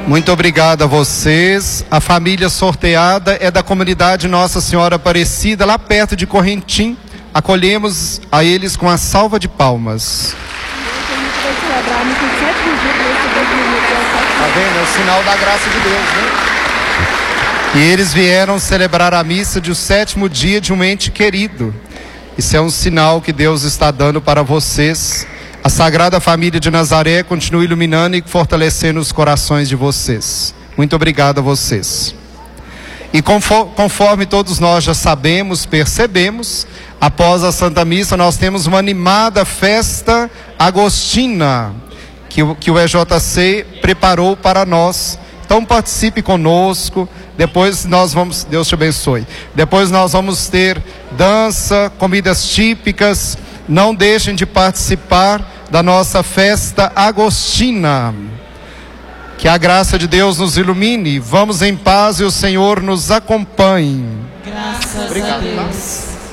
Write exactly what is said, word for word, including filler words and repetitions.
Muito obrigado a vocês. A família sorteada é da comunidade Nossa Senhora Aparecida, lá perto de Correntim. Acolhemos a eles com a salva de palmas. Tá vendo? É o sinal da graça de Deus, né? E eles vieram celebrar a missa de o sétimo dia de um ente querido. Isso é um sinal que Deus está dando para vocês. A Sagrada Família de Nazaré continua iluminando e fortalecendo os corações de vocês. Muito obrigado a vocês. E conforme, conforme todos nós já sabemos, percebemos, após a Santa Missa nós temos uma animada festa agostina que o, que o E J C preparou para nós. Então participe conosco. Depois nós vamos, Deus te abençoe. Depois nós vamos ter dança, comidas típicas. Não deixem de participar da nossa festa agostina. Que a graça de Deus nos ilumine. Vamos em paz e o Senhor nos acompanhe. Graças Obrigado, a Deus.